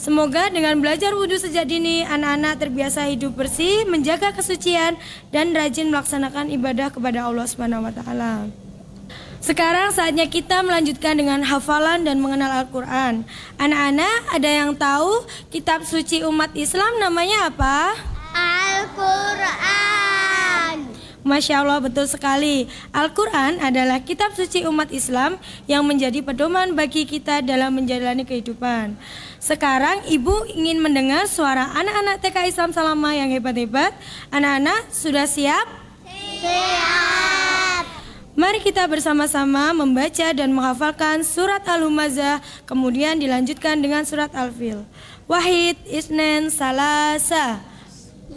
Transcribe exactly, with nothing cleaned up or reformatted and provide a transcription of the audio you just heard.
Semoga dengan belajar wudhu sejak dini, anak-anak terbiasa hidup bersih, menjaga kesucian, dan rajin melaksanakan ibadah kepada Allah Subhanahu wa Ta'ala. Sekarang saatnya kita melanjutkan dengan hafalan dan mengenal Al-Quran. Anak-anak, ada yang tahu kitab suci umat Islam namanya apa? Al-Quran. Masya Allah, betul sekali. Al-Quran adalah kitab suci umat Islam yang menjadi pedoman bagi kita dalam menjalani kehidupan. Sekarang ibu ingin mendengar suara anak-anak T K Islam Salama yang hebat-hebat. Anak-anak sudah siap? Siap. Mari kita bersama-sama membaca dan menghafalkan surat Al-Humazah, kemudian dilanjutkan dengan surat Al-Fil. Wahid, Isnen, Salasa.